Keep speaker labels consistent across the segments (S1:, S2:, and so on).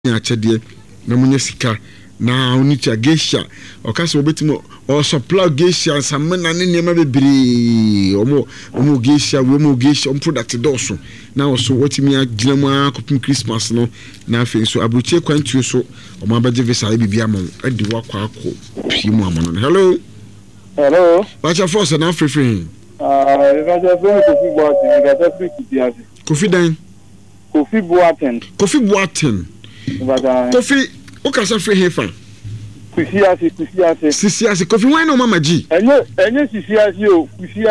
S1: achede na munye sika na oni tia geisha okase obetimo o supply geisha samena ne nema bebre omo geisha we mo geisha product doso na oso wotimi agina mu akopim Christmas no na afen so abruchie kwantuo so omo abaje visa bibia mo adi wakwa akọ pimu amono. Hello bacha force na free Kofi dan
S2: Kofi Boateng
S1: Kofi ukasa free hefa Kusiase Kofi why no mama G
S2: enye Kusiase o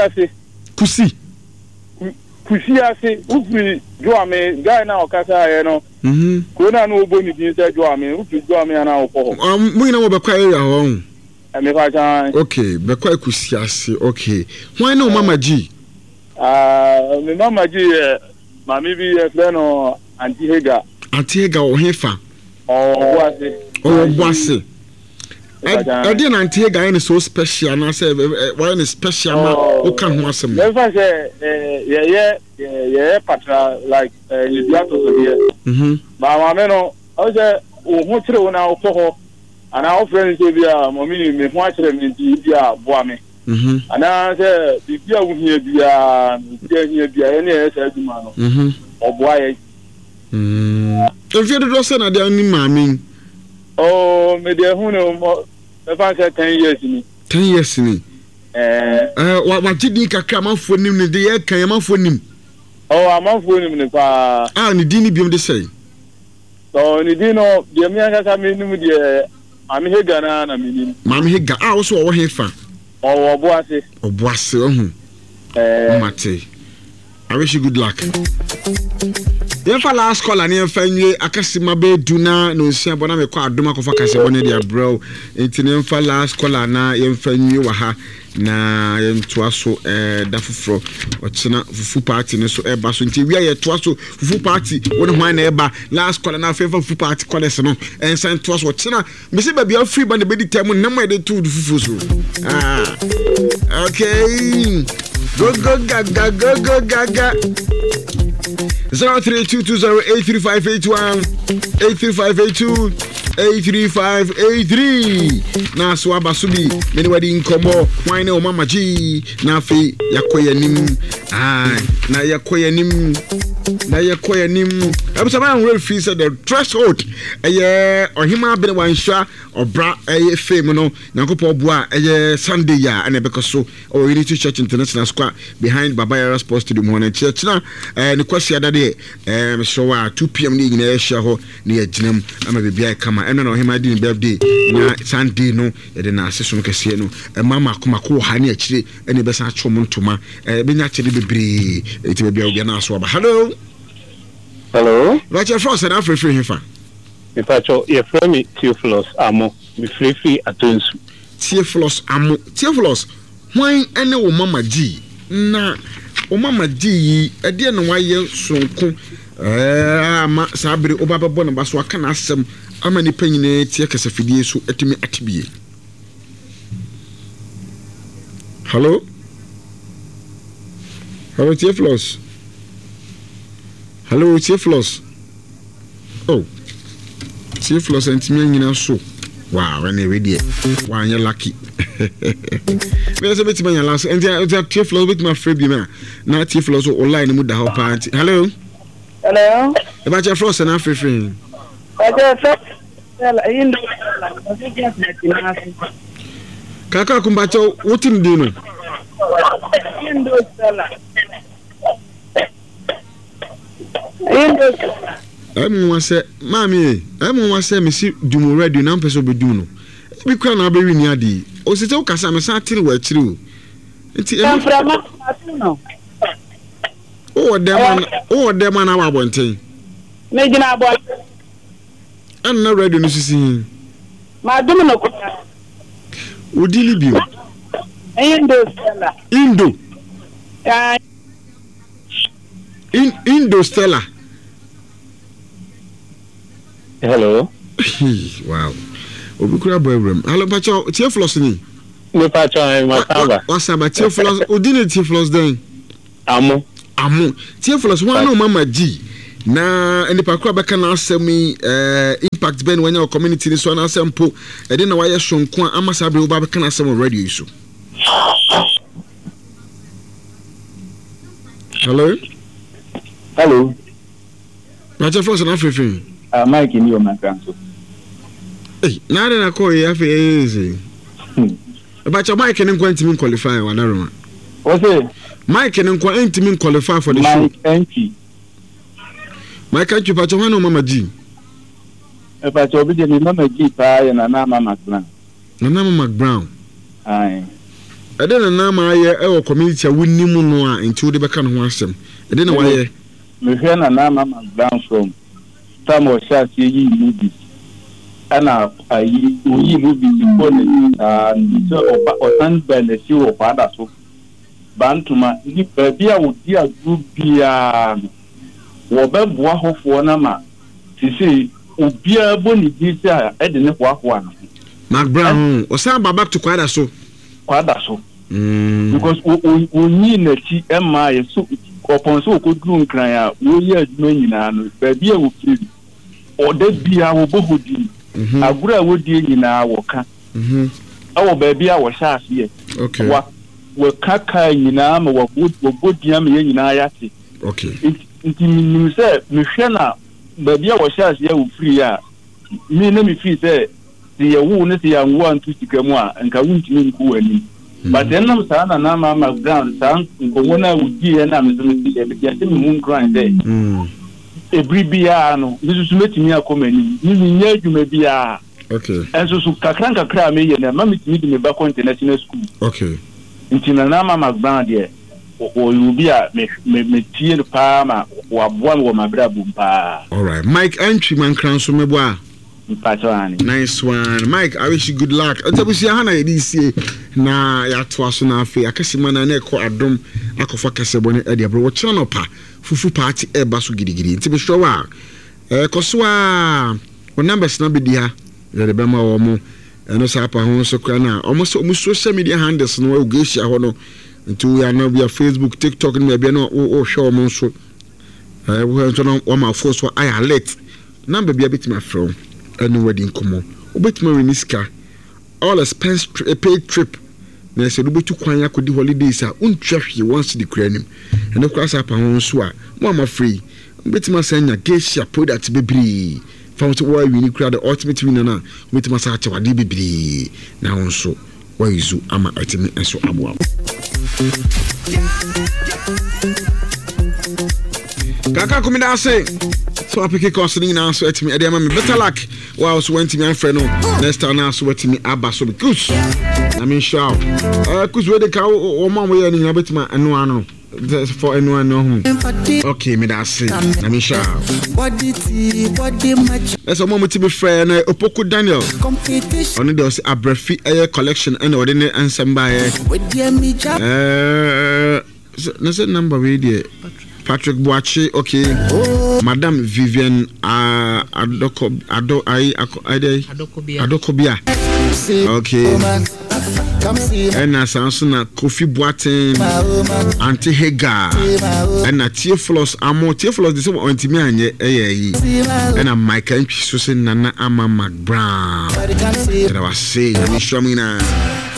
S2: Kusiase ufri Joame guy na okasa ye no ko na no obo ni din se Joame ufri Joame na okọ
S1: mo na wo be kwa area ho
S2: me fa chan
S1: okay be kwa Kusiase okay why no mama G
S2: me mama G mami bi e fle no Auntie Hega
S1: o hefa Boase I didn't Auntie Hega any so special na say why any special ma o kan ho asem
S2: never say yeah patra like you be out of here ba mama no o say o ho tire o na o ko ana o friend say bia mommy me ho akire me di bia boa me ana say bibia wo hia bia ene e say aduma no o boa ye
S1: if you do say na dey ni mami
S2: me dey hu no me fa say 10 years ni
S1: wa jidi kakra manfo nim ne dey kan manfo nim
S2: amanfo nim ne pa
S1: ni di ni biom de say
S2: ni di no dey me aka me nim dey Mami Hega na minim
S1: Mami Hega wo so wo hefa
S2: Oboase
S1: ohun mate I wish you good luck. Yemfa last call ani yemfa nwie akasima be duna no nsia bona me kwa adoma kofa kase bone dia bro enti yemfa last call na yemfa nwie wa ha na yemtoa so da foforo ochina fufu party ne so eba so enti wi aye toa so fufu party woni hwan na eba last call na fefa fufu party call se no ensan toa so ochina me se ba bia free ba na be di time na mo de to fufu so okay go gaga 0322083581 83582 na so abasubi many wadi nkomo why na mama G na fe yakoyanim na yakoyanim abusaba an real fee said the threshold ohima bene wansha obra fame no nyakopo boa Sunday ya na bekoso Unity Church International Square behind Babaya Sports Stadium one church na ni kwasi adade so 2 p.m. ni nyina ehia ho na yaginem ama bebia kama eno na ohima di birthday na Sunday no de na aseso no kase no mama komako ha na akire ene besa atwom ntoma benya kire bebre eti bebia obia na so aba. Hello Roger Frost na free hefa
S3: Ipacho ye frame Theophilus Amo me free atonsu
S1: Theophilus why ene wo mama G na o mama G e de no waye sonko ama sabre obababo na baso aka na asem ama ni panyine tie kasafidie so etimi atibie. Hello Theophilus. Oh Theophilus entimi nyina so wow when we dey wa anya lucky me say beti manya last and Theophilus beti ma free bi na Theophilus online mu da ho party. Hello e ba che Frost na free kaka kumbacho wotin di no Emu wase mami emu wase mesi dumo radio na mpeso be dum no bi kwa na be wini adi o sete o kasa me sa tiri wa chiri o enti
S4: Tamframa atuno
S1: o dem na wa bonten
S4: me gina abo
S1: an na radio no sisi
S4: ma dum no ko
S1: o dili bio Indo Stella.
S3: Hello.
S1: Wow. Obukura boybram. Hello Pacho, Theophilus ni.
S3: Me Pacho ai makaba.
S1: What's about Theophilus? Odine Theophilus then.
S3: Amo.
S1: Theophilus one no mama G. na enipa kura bɛka na asɛm impact ben when your community so na asɛm po ɛde na wayɛ sonko a ama sabre wo ba bɛka na asɛm radio so. Hello. Nacha force na afefin.
S2: Mike ni o makanso.
S1: Na na call ya fe easy. But Mike can ntimi qualify wa na roma.
S2: What's it?
S1: Mike can ntimi qualify for the show. Mike entry but when no Mama G.
S2: But obi de Mama G pa ya na Mama Brown.
S1: Na Mama Brown.
S2: Ai.
S1: Ede na na ma ye e wo community a wonnimu no a enti wo de beka no ho asem. Ede na wa ye.
S2: Me hwe na Mama Brown from Samo Shasi yi movie. Ana ayi oyi movie ko ne so otan ba na si wo pada so. Bantuma ni bia wo di adu bia wo be boa hofo na ma sisi obia boni di sia e de ne hoahoa no.
S1: Mark Brown o sa ba back to kwada so.
S2: Because we na ti ema ye so upon so ko dru nkran a wo ye aduma nyina no ba bia wo firi o da bia wo bohodi agura wo die nyina wo ka awo ba bia wo sha asie
S1: okay
S2: wo kaka nyina ma wo bodia ma ye nyina ya ti
S1: okay
S2: nti mi se mi hwe na ba bia wo sha asie wo firi a mi na mi firi se ye wo ne se ya wo antu sikamu a nka wuntimi nku ani. But then I'm saying na Mama Brown sang ngomona uji na mzumisi ya semi mungran day. Every bia no bisu metimi akomani ni nyeju me bia.
S1: Okay.
S2: Enso su kakranka kra me ye na mama mitimi me ba international school.
S1: Okay.
S2: Ntina na Mama Brown de o yubia me tie no pa ma wa boa me wo mabra bumpa.
S1: All right. Mike entry man kran so me boa. Nice one. Mike, I wish you good luck. Atabusi hana edisi na ya twaso na afi akasima na na ko adom akofa kasebone e de bro wo channel pa fufu party e ba so gidigidi nti be sure wa koso a o numbers na be dia ya de be ma wo mo eno sa pa ho so kra na o mo social media handles no we go share ho no nti ya na via Facebook, TikTok ni be no o show mo so wo so no o ma force wa I alert number bia betima from any wedding komo obetima reniska all expense paid trip na se do betu kwan yakodi holidays a untwahwe once the kranim and the class up on so a mo am free obetima sanya geisha product bebri found to why we need crowd the ultimate winner na obetima sa acha wade bebri na onso why izu ama atimi enso aboa kaka komida say so apike considering now so etimi ade am better luck while so went to me friend no next time now so etimi aba so because I mean sure cuz we dey ka o ma mo ye ni na betima anu anu for anyone no okay me that say I mean sure body match eso mo ti be friend na Opoku Daniel on the Abrefi air collection and ode ne ansamba na say number we dey Patrick Boache, okay. Madam Vivian Adokobia. Okay. And Sansona Kofi Boateng, Auntie Hagar, and Teoflos Amo Teoflos the same Antimian, and a Mike and Susan Nana Ama Mac Brown. And I was saying, I'm sure